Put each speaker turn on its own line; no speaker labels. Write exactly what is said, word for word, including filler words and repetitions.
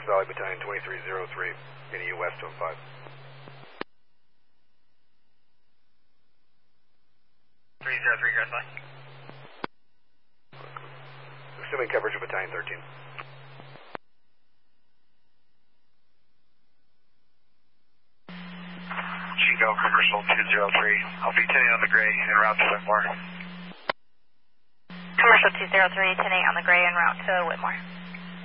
Grass Valley Battalion twenty-three oh three, meeting you west of five.
three oh three, Grass Valley.
Assuming coverage of Battalion thirteen.
Chico, commercial two oh three. I'll be ten eight on the gray en route to Whitmore.
Commercial two oh three, ten eight on the gray en route to Whitmore.